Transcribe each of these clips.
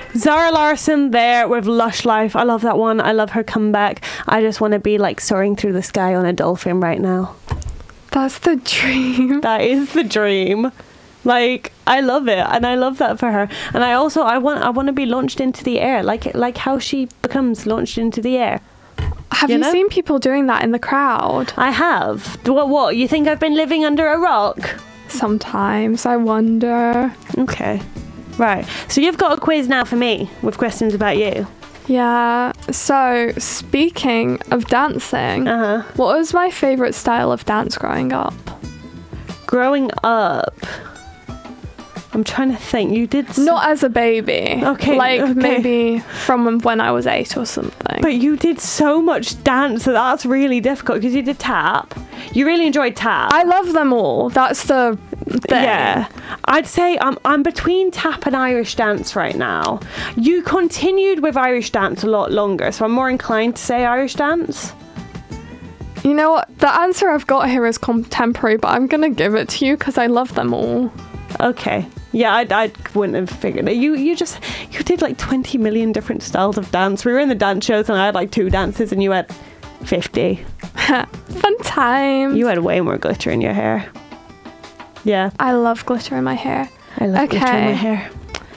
Zara Larsson there with Lush Life. I love that one. I love her comeback. I just want to be like soaring through the sky on a dolphin right now. That's the dream. That is the dream. Like, I love it, and I love that for her. And I want to be launched into the air, like how she becomes launched into the air. Have you seen people doing that in the crowd? I have. What? You think I've been living under a rock? Sometimes I wonder. Okay. Right. So you've got a quiz now for me with questions about you. Yeah. So, speaking of dancing, what was my favourite style of dance growing up? Growing up, I'm trying to think. You did... Not as a baby. Okay. Maybe from when I was 8 or something. But you did so much dance that's really difficult because you did tap. You really enjoyed tap. I love them all. That's the thing. Yeah. I'd say I'm between tap and Irish dance right now. You continued with Irish dance a lot longer, so I'm more inclined to say Irish dance. You know what? The answer I've got here is contemporary, but I'm going to give it to you because I love them all. Okay. Yeah, I wouldn't have figured it. You did like 20 million different styles of dance. We were in the dance shows and I had like 2 dances and you had 50. Fun times. You had way more glitter in your hair. Yeah. I love glitter in my hair. I love glitter in my hair.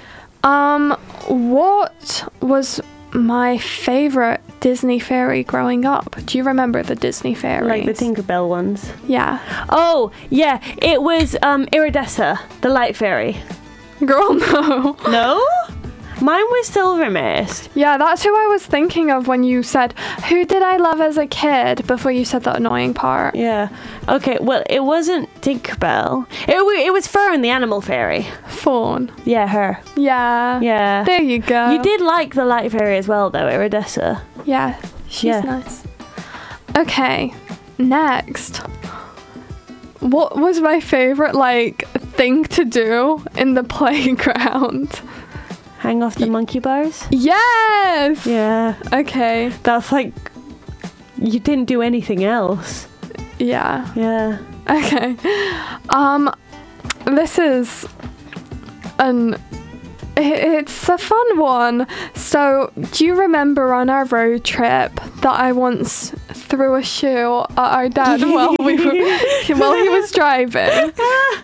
What was my favourite Disney fairy growing up? Do you remember the Disney fairies? Like the Tinkerbell ones? Yeah. Oh, yeah. It was Iridessa, the light fairy. Girl, no. No? Mine was Silver Mist. Yeah, that's who I was thinking of when you said, who did I love as a kid, before you said that annoying part. Yeah. Okay, well, it wasn't Tinkerbell. It was Fern, the animal fairy. Fawn. Yeah, her. Yeah. Yeah. There you go. You did like the light fairy as well, though, Iridessa. Yeah, she's nice. Okay, next. What was my favourite, thing to do in the playground? Hang off the monkey bars? Yes! Yeah. Okay. That's you didn't do anything else. Yeah. Yeah. Okay. This is it's a fun one. So, do you remember on our road trip that I once threw a shoe at our dad while he was driving?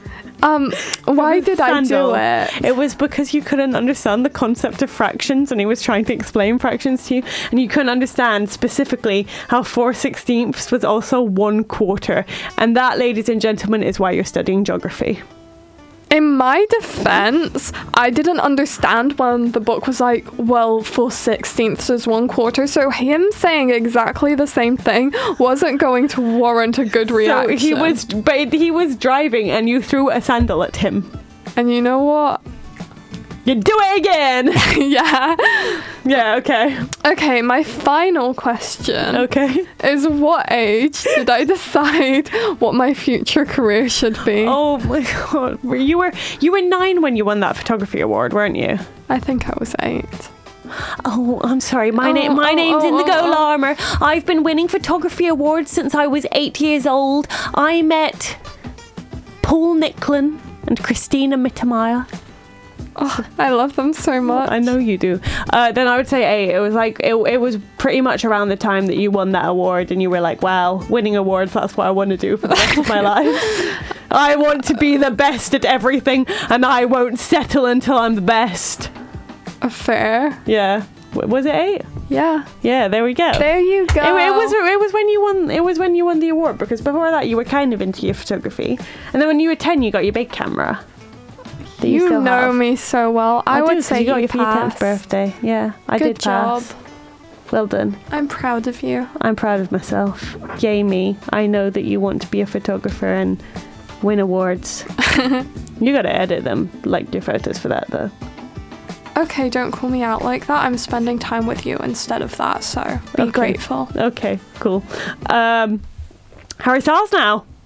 Why did I do it? It was because you couldn't understand the concept of fractions and he was trying to explain fractions to you and you couldn't understand specifically how 4/16 was also 1/4. And that, ladies and gentlemen, is why you're studying geography. In my defense, I didn't understand when the book was like, well, 4/16 is 1/4. So him saying exactly the same thing wasn't going to warrant a good reaction. So he was driving and you threw a sandal at him. And you know what? You do it again. Yeah. Yeah, okay. Okay, my final question. Okay. Is what age did I decide what my future career should be? Oh my god. You were 9 when you won that photography award, weren't you? I think I was 8. Oh, I'm sorry. My name's in the goal armour. I've been winning photography awards since I was 8 years old. I met Paul Nicklin and Christina Mittermeier. Oh, I love them so much. I know you do. Then I would say 8. It was it was pretty much around the time that you won that award and you were like, wow, winning awards, that's what I want to do for the rest of my life. I want to be the best at everything and I won't settle until I'm the best. Fair. Yeah. Was it 8? Yeah. Yeah, there we go. There you go. It was when you won the award, because before that you were kind of into your photography. And then when you were 10 you got your big camera. You know me so well. I would say you got your passed. 10th birthday. Yeah, I did pass. Good job. Well done. I'm proud of you. I'm proud of myself. Yay me. I know that you want to be a photographer and win awards. You gotta edit them, like your photos for that though. Okay, don't call me out like that. I'm spending time with you instead of that, so be grateful. Okay, cool. Harry Styles now.